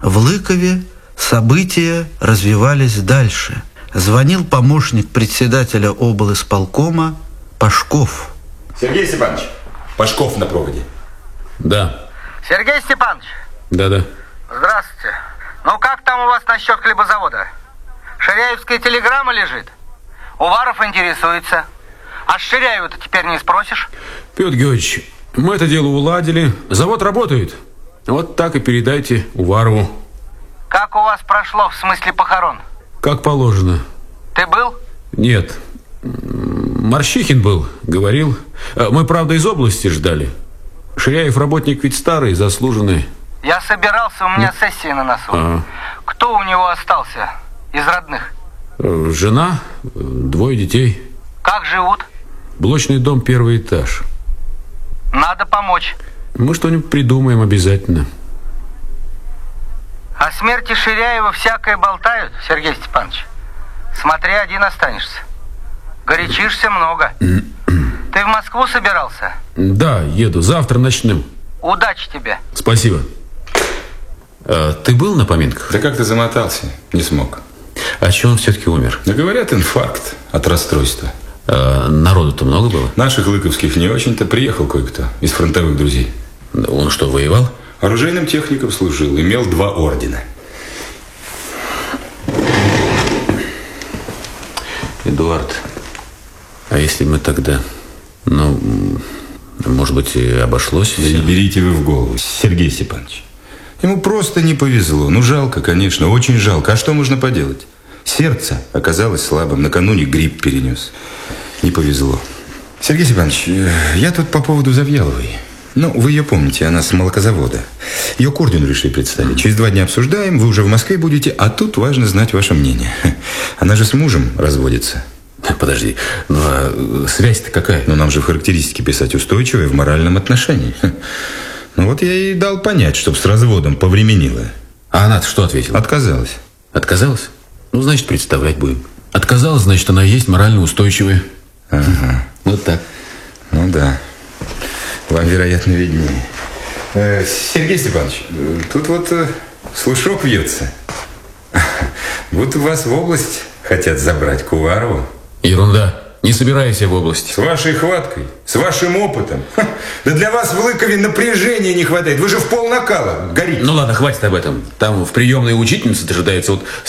В Лыкове события развивались дальше. Звонил помощник председателя облисполкома Пашков. Сергей Степанович, Пашков на проводе. Да. Сергей Степанович. Да-да. Здравствуйте. Ну как там у вас насчет хлебозавода? Ширяевская телеграмма лежит. Уваров интересуется. А с Ширяева-то теперь не спросишь? Петр Георгиевич, мы это дело уладили. Завод работает. Вот так и передайте Уварову. Как у вас прошло в смысле похорон? Как положено. Ты был? Нет. Морщихин был, говорил. Мы, правда, из области ждали. Ширяев работник ведь старый, заслуженный. Я собирался, у меня сессия на носу. Кто у него остался из родных? Жена, 2 детей. Как живут? Блочный дом, 1-й этаж. Надо помочь. Мы что-нибудь придумаем обязательно. О смерти Ширяева всякое болтают, Сергей Степанович. Смотри, один останешься. Горячишься много. Ты в Москву собирался? Да, еду. Завтра начнем. Удачи тебе. Спасибо. Ты был на поминках? Да как ты замотался? Не смог. А чего он все-таки умер? Да говорят, инфаркт от расстройства. Народу-то много было? Наших лыковских не очень-то. Приехал кое-кто из фронтовых друзей. Он что, воевал? Оружейным техником служил. Имел 2 ордена. Эдуард, а если мы тогда... может быть, и обошлось? Да не берите вы в голову, Сергей Степанович. Ему просто не повезло. Ну, жалко, конечно, очень жалко. А что можно поделать? Сердце оказалось слабым. Накануне грипп перенес. Не повезло. Сергей Степанович, я тут по поводу Завьяловой. Ну, вы ее помните, она с молокозавода. Ее к ордену решили представить. Через 2 дня обсуждаем, вы уже в Москве будете, а тут важно знать ваше мнение. Она же с мужем разводится. Подожди, ну а связь-то какая? Ну, нам же в характеристике писать устойчивая в моральном отношении. Ну, вот я ей дал понять, чтоб с разводом повременила. А она-то что ответила? Отказалась. Отказалась? Ну, значит, представлять будем. Отказалась, значит, она есть морально устойчивая. Ага. Вот так. Ну, да. Вам, вероятно, виднее. Сергей Степанович, тут вот слушок вьется. Вот вас в область хотят забрать, к Уварову. Ерунда. Не собирайся в область. С вашей хваткой, с вашим опытом. Да для вас в Лыкове напряжения не хватает. Вы же в полнакала горите. Ну ладно, хватит об этом. Там в приемной учительница дожидается. Вот